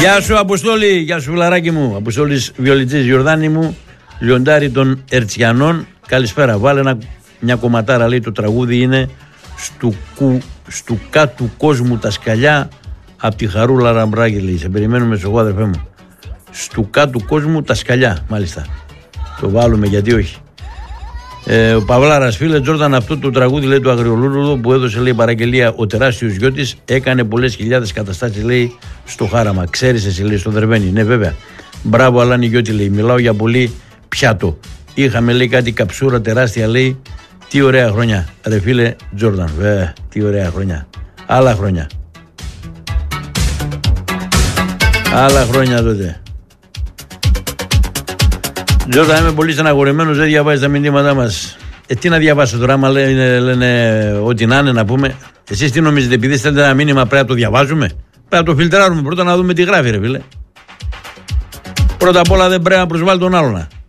Γεια σου Αποστόλη, γεια σου φιλαράκι μου. Αποστόλης Βιολιτζής Γιορδάνη μου, λιοντάρι των Ερτσιανών. Καλησπέρα, βάλε μια κομματάρα, λέει το τραγούδι είναι στου κάτου κόσμου τα σκαλιά από τη Χαρούλα Ραμπράκη, λέει. Σε περιμένουμε στο εγώ αδερφέ μου. Στου κάτου κόσμου τα σκαλιά, μάλιστα. Το βάλουμε γιατί όχι. Ο Παυλάρας, φίλε Τζόρνταν, αυτό το τραγούδι, λέει, του Αγριολούρδου που έδωσε, λέει, παραγγελία ο τεράστιος Γιώτης, έκανε πολλές χιλιάδες καταστάσεις, λέει, στο χάραμα. Ξέρεις εσύ, λέει, στο Δερβένι. Ναι, βέβαια. Μπράβο, Αλάνη Γιώτη, λέει. Μιλάω για πολύ πιάτο. Είχαμε, λέει, κάτι καψούρα τεράστια, λέει. Τι ωραία χρονιά. Ρε φίλε Τζόρνταν, τι ωραία χρονιά. Άλλα χρόνια. Άλλα χρόνια τότε. Τζόρνταν, είμαι πολύ στεναχωρημένος, δεν διαβάζει τα μηνύματά μας. Τι να διαβάσω τώρα, άμα λένε ό,τι να είναι, να πούμε. Εσείς τι νομίζετε, επειδή στέλνετε ένα μήνυμα πρέπει να το διαβάζουμε? Πρέπει να το φιλτράρουμε πρώτα, να δούμε τι γράφει, ρε φίλε. Πρώτα απ' όλα δεν πρέπει να προσβάλλει τον άλλον.